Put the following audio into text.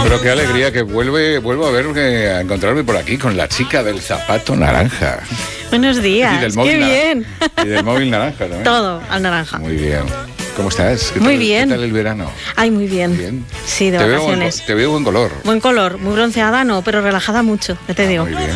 Pero qué alegría que vuelvo a encontrarme por aquí con la chica del zapato naranja. Buenos días, Y del móvil qué bien. Y del móvil naranja también. Todo al naranja. Muy bien. ¿Cómo estás? Muy bien. ¿Qué tal el verano? Ay, muy bien. Bien. Sí, de Te vacaciones. te veo buen color. Buen color, muy bronceada no, pero relajada mucho, ya te digo. Muy bien.